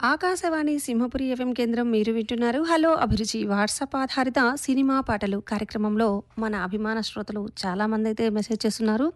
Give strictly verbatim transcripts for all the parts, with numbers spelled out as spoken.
Akashvani Simhapuri FM కేంద్రం మీరు వింటున్నారు. హలో అభిరుచి వాట్సాప్ ఆధారిత సినిమా పాటలు కార్యక్రమంలో మన అభిమాన శ్రోతలు చాలామంది అయితే మెసేజ్ చేస్తున్నారు.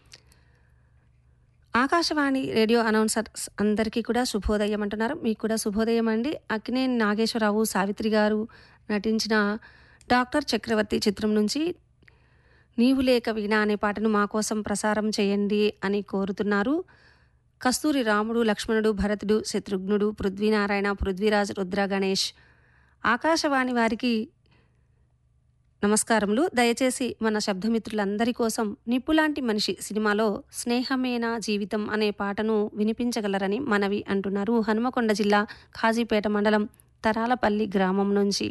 ఆకాశవాణి రేడియో అనౌన్సర్స్ అందరికీ కూడా శుభోదయం అంటున్నారు. మీకు కూడా శుభోదయం అండి. అక్కినేని నాగేశ్వరరావు, సావిత్రి గారు నటించిన డాక్టర్ చక్రవర్తి చిత్రం నుంచి నీవు లేక వీణ అనే పాటను మా కోసం ప్రసారం చేయండి అని కోరుతున్నారు. కస్తూరి రాముడు, లక్ష్మణుడు, భరతుడు, శత్రుఘ్నుడు, పృథ్వీనారాయణ, పృథ్వీరాజ్, రుద్ర గణేష్. ఆకాశవాణి వారికి నమస్కారములు. దయచేసి మన శబ్దమిత్రులందరి కోసం నిప్పులాంటి మనిషి సినిమాలో స్నేహమేనా జీవితం అనే పాటను వినిపించగలరని మనవి అంటున్నారు. హనుమకొండ జిల్లా ఖాజీపేట మండలం తరాలపల్లి గ్రామం నుంచి.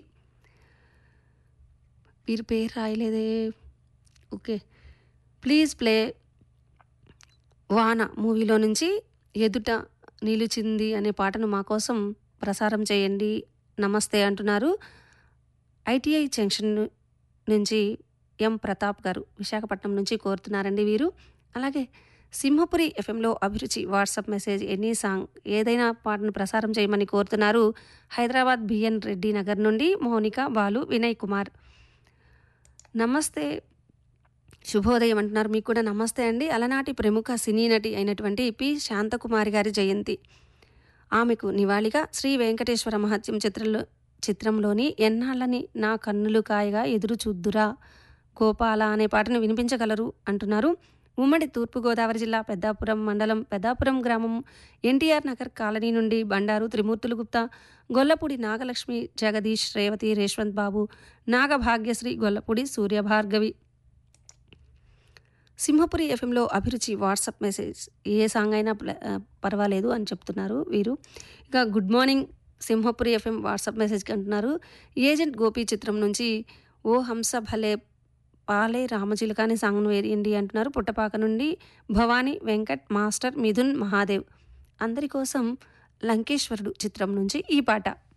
వీరి పేరు రాయలేదే. ఓకే, ప్లీజ్ ప్లే వాన మూవీలో నుంచి ఎదుట నిలిచింది అనే పాటను మా కోసం ప్రసారం చేయండి, నమస్తే అంటున్నారు. ఐటీఐ జంక్షన్ నుంచి ఎం ప్రతాప్ గారు విశాఖపట్నం నుంచి కోరుతున్నారండి వీరు. అలాగే సింహపురి ఎఫ్ఎంలో అభిరుచి వాట్సాప్ మెసేజ్ ఎనీ సాంగ్ ఏదైనా పాటను ప్రసారం చేయమని కోరుతున్నారు. హైదరాబాద్ బిఎన్ రెడ్డి నగర్ నుండి మౌనిక, బాలు, వినయ్ కుమార్. నమస్తే, శుభోదయం అంటున్నారు. మీకు కూడా నమస్తే అండి. అలనాటి ప్రముఖ సినీ నటి అయినటువంటి పి శాంతకుమారి గారి జయంతి. ఆమెకు నివాళిగా శ్రీ వెంకటేశ్వర మహత్యం చిత్రంలో చిత్రంలోని ఎన్నాళ్ళని నా కన్నులు కాయగా ఎదురు చూద్దురా గోపాల అనే పాటను వినిపించగలరు అంటున్నారు. ఉమ్మడి తూర్పుగోదావరి జిల్లా పెద్దాపురం మండలం పెద్దాపురం గ్రామం ఎన్టీఆర్ నగర్ కాలనీ నుండి బండారు త్రిమూర్తులు గుప్తా, గొల్లపూడి నాగలక్ష్మి, జగదీష్, రేవతి, రేష్వంత్ బాబు, నాగభాగ్యశ్రీ, గొల్లపూడి సూర్యభార్గవి. సింహపురి ఎఫ్ఎంలో అభిరుచి వాట్సాప్ మెసేజ్ ఏ సాంగ్ అయినా పర్వాలేదు అని చెప్తున్నారు వీరు. ఇక good morning Simhapuri FM WhatsApp మెసేజ్కి అంటున్నారు. ఏజెంట్ గోపి చిత్రం నుంచి ఓ హంస భలే పాలే రామచిలుక అనే సాంగ్ను వేయండి అంటున్నారు. పుట్టపాక నుండి భవానీ, వెంకట్, మాస్టర్, మిథున్, మహాదేవ్. అందరి కోసం లంకేశ్వరుడు చిత్రం నుంచి ఈ పాట.